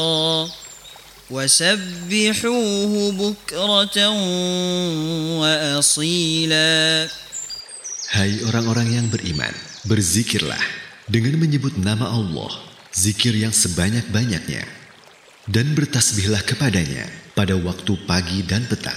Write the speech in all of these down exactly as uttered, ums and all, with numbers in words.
وسبحوه بكرة وأصيلا. Hai orang-orang yang beriman, berzikirlah dengan menyebut nama Allah, zikir yang sebanyak-banyaknya, dan bertasbihlah kepadanya pada waktu pagi dan petang.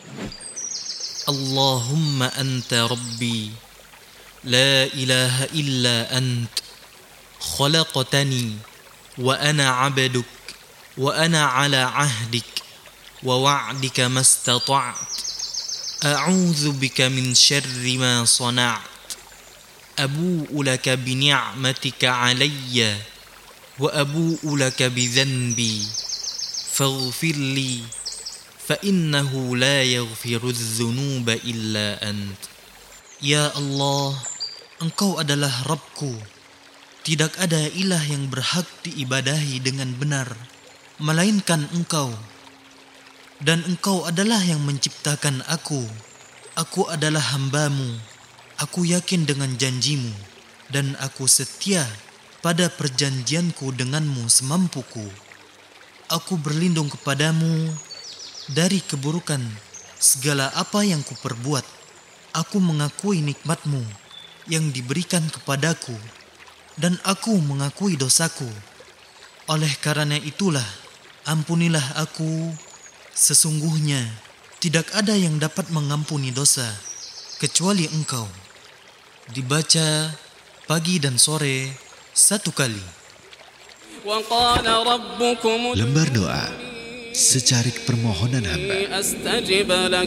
Allahumma anta rabbi, la ilaha illa ant, khalaqtani, wa ana abduk, wa ana ala ahdik, wa wa'dika mastata'at. A'udzu bika min syarri ma sana'at. Abu'u laka bi ni'matika 'alayya wa abu'u laka bi dhanbi. Faghfir li fa innahu la yaghfiru dzunuba illa ant. Ya Allah, Engkau adalah Rabbku. Tidak ada ilah yang berhak diibadahi dengan benar melainkan Engkau. Dan Engkau adalah yang menciptakan aku. Aku adalah hamba-Mu. Aku yakin dengan janji-Mu, dan aku setia pada perjanjianku dengan-Mu semampuku. Aku berlindung kepadamu dari keburukan segala apa yang kuperbuat. Aku mengakui nikmat-Mu yang diberikan kepadaku, dan aku mengakui dosaku. Oleh karena itulah, ampunilah aku. Sesungguhnya tidak ada yang dapat mengampuni dosa kecuali Engkau. Dibaca pagi dan sore satu kali. Lembar doa secarik permohonan hamba.